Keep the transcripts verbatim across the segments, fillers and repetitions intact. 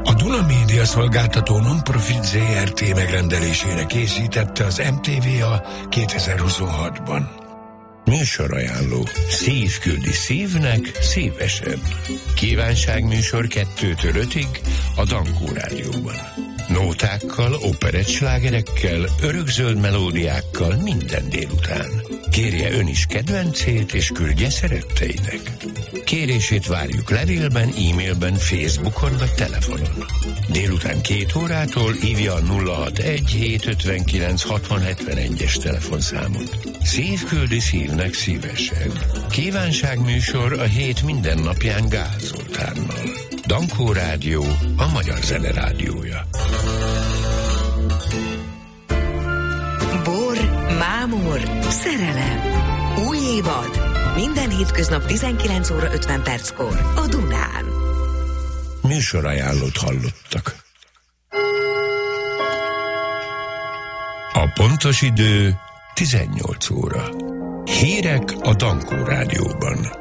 A Duna Média Szolgáltató Non-Profit zé er té megrendelésére készítette az em té vé á kétezer-huszonhatban. Műsorajánló. Szív küldi szívnek szívesen. Kívánságműsor kettőtől ötig a Dankó Rádióban. Nótákkal, operettslágerekkel, örökzöld melódiákkal minden délután. Kérje ön is kedvencét, és küldje szeretteinek. Kérését várjuk levélben, e-mailben, Facebookon vagy telefonon. Délután két órától hívja a nulla hatvanegy hétszázötvenkilenc hatvan hetvenegyes telefonszámot. Szív küldi szívnek szívesen. Kívánságműsor a hét minden napján Gál Zoltánnal. Dankó Rádió, a magyar zene rádiója. Bor, mámor, szerelem. Új évad. Minden hétköznap tizenkilenc óra ötven perckor a Dunán. Műsorajánlót hallottak. A pontos idő tizennyolc óra. Hírek a Dankó Rádióban.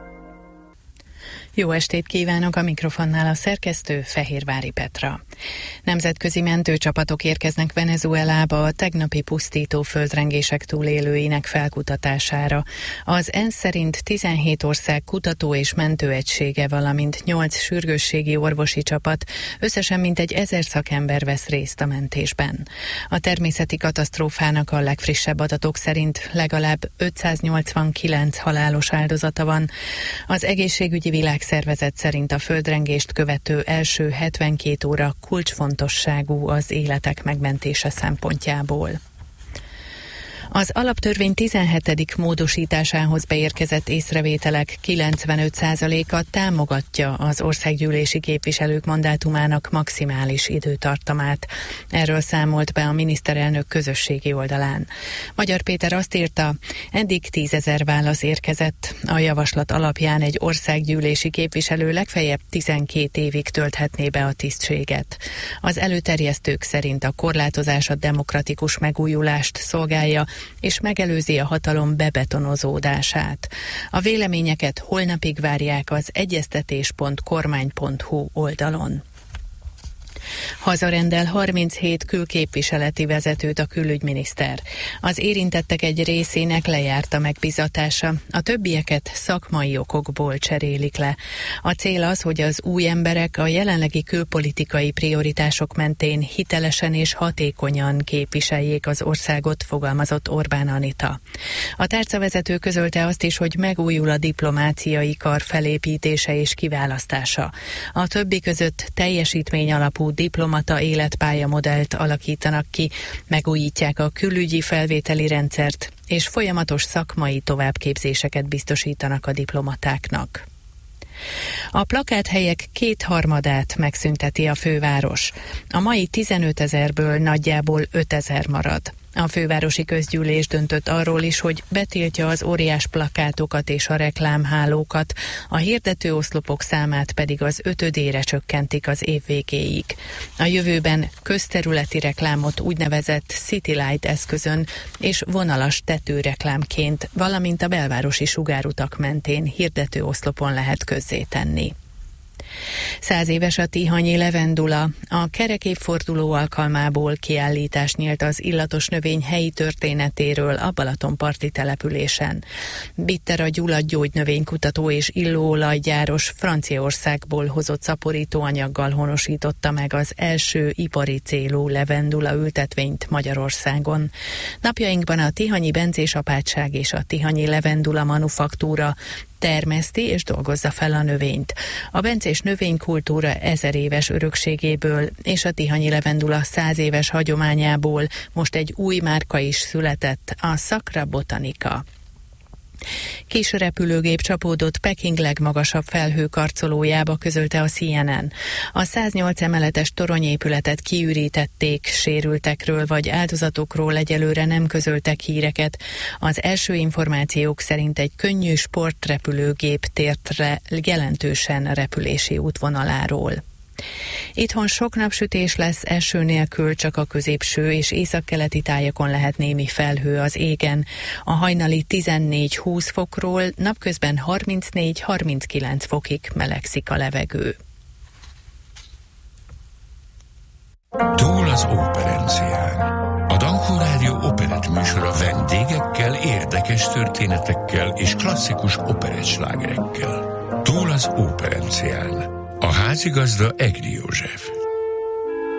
Jó estét kívánok, a mikrofonnál a szerkesztő Fehérvári Petra. Nemzetközi mentőcsapatok érkeznek Venezuelába a tegnapi pusztító földrengések túlélőinek felkutatására. Az ENSZ szerint tizenhét ország kutató és mentőegysége, valamint nyolc sürgősségi orvosi csapat, összesen mintegy ezer szakember vesz részt a mentésben. A természeti katasztrófának a legfrissebb adatok szerint legalább ötszáznyolcvankilenc halálos áldozata van. Az egészségügyi világszervezet szerint a földrengést követő első hetvenkét óra kulcsfontosságú az életek megmentése szempontjából. Az alaptörvény tizenhetedik módosításához beérkezett észrevételek kilencvenöt százaléka támogatja az országgyűlési képviselők mandátumának maximális időtartamát. Erről számolt be a miniszterelnök közösségi oldalán. Magyar Péter azt írta, eddig tízezer válasz érkezett. A javaslat alapján egy országgyűlési képviselő legfeljebb tizenkét évig tölthetné be a tisztséget. Az előterjesztők szerint a korlátozás a demokratikus megújulást szolgálja, és megelőzi a hatalom bebetonozódását. A véleményeket holnapig várják az egyeztetés pont kormány pont hu oldalon. Hazarendel harminchét külképviseleti vezetőt a külügyminiszter. Az érintettek egy részének lejárt a megbizatása, a többieket szakmai okokból cserélik le. A cél az, hogy az új emberek a jelenlegi külpolitikai prioritások mentén hitelesen és hatékonyan képviseljék az országot, fogalmazott Orbán Anita. A tárcavezető közölte azt is, hogy megújul a diplomáciai kar felépítése és kiválasztása. A többi között teljesítmény alapú diplomata életpálya modellt alakítanak ki, megújítják a külügyi felvételi rendszert, és folyamatos szakmai továbbképzéseket biztosítanak a diplomatáknak. A plakáthelyek kétharmadát megszünteti a főváros. A mai tizenötezerből nagyjából ötezer marad. A fővárosi közgyűlés döntött arról is, hogy betiltja az óriás plakátokat és a reklámhálókat, a hirdető oszlopok számát pedig az ötödére csökkentik az év végéig. A jövőben közterületi reklámot úgynevezett City Light eszközön és vonalas tetőreklámként, valamint a belvárosi sugárutak mentén hirdető oszlopon lehet közzétenni. Száz éves a tihanyi levendula. A kerek évforduló alkalmából kiállítás nyílt az illatos növény helyi történetéről a Balatonparti településen. Bitter Gyula gyógynövénykutató és illóolajgyáros Franciaországból hozott szaporítóanyaggal honosította meg az első ipari célú levendula ültetvényt Magyarországon. Napjainkban a tihanyi bencés apátság és a tihanyi levendula manufaktúra termeszti és dolgozza fel a növényt. A bencés növénykultúra ezer éves örökségéből és a tihanyi levendula száz éves hagyományából most egy új márka is született, a Sacra Botanica. Kis repülőgép csapódott Peking legmagasabb felhőkarcolójába, közölte a C N N. A száznyolc emeletes toronyépületet kiürítették, sérültekről vagy áldozatokról egyelőre nem közöltek híreket. Az első információk szerint egy könnyű sportrepülőgép tért le jelentősen repülési útvonaláról. Itthon sok napsütés lesz, eső nélkül, csak a középső és északkeleti tájakon lehet némi felhő az égen. A hajnali tizennégy-húsz fokról napközben harmincnégy-harminckilenc fokig melegszik a levegő. Óperencián. A Dankó Rádió operett műsora vendégekkel, érdekes történetekkel és klasszikus operettslágerekkel. Túl az Óperencián. A házigazda Egri József.